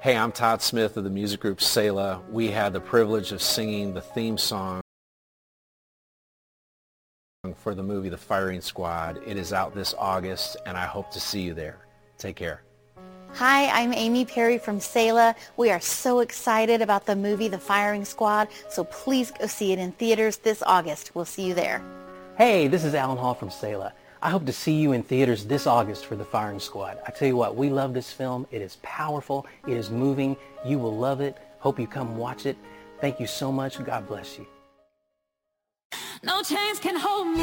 Hey, I'm Todd Smith of the music group Selah. We had the privilege of singing the theme song for the movie The Firing Squad. It is out this August, and I hope to see you there. Take care. Hi, I'm Amy Perry from Selah. We are so excited about the movie The Firing Squad, so please go see it in theaters this August. We'll see you there. Hey, this is Alan Hall from Selah. I hope to see you in theaters this August for The Firing Squad. I tell you what, we love this film. It is powerful. It is moving. You will love it. Hope you come watch it. Thank you so much. God bless you. No chains can hold me.